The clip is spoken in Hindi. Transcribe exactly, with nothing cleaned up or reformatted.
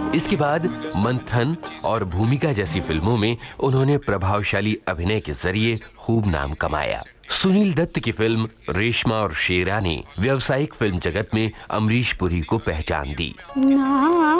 इसके बाद मंथन और भूमिका जैसी फिल्मों में उन्होंने प्रभावशाली अभिनय के जरिए खूब नाम कमाया। सुनील दत्त की फिल्म रेशमा और शेरा ने व्यावसायिक फिल्म जगत में अमरीश पुरी को पहचान दी।